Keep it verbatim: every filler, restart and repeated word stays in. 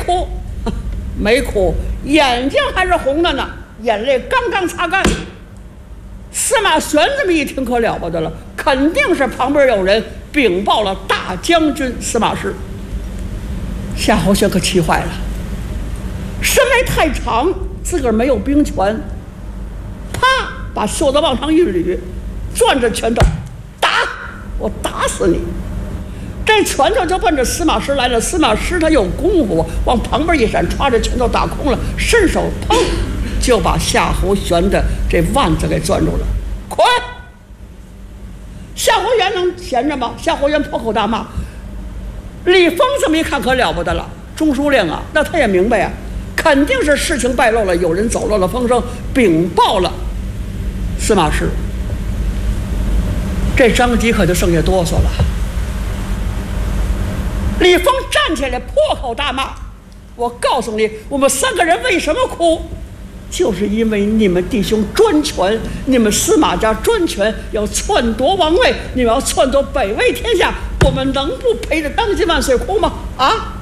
哭，没哭，眼睛还是红的呢，眼泪刚刚擦干。司马玄这么一听可了不得了，肯定是旁边有人禀报了大将军司马师。夏侯玄可气坏了，身来太长，自个儿没有兵权，啪，把袖子往上一捋，攥着拳头，打！我打死你！这拳头就奔着司马师来了。司马师他有功夫，往旁边一闪，歘着拳头打空了，伸手砰，就把夏侯玄的这腕子给攥住了。快！夏侯玄能闲着吗？夏侯玄破口大骂。李丰这么一看可了不得了，中书令啊，那他也明白啊，肯定是事情败露了，有人走漏了风声，禀报了司马师。这张吉可就剩下哆嗦了。李丰站起来破口大骂：“我告诉你，我们三个人为什么哭？就是因为你们弟兄专权，你们司马家专权，要篡夺王位，你们要篡夺北魏天下，我们能不陪着当今万岁哭吗？啊！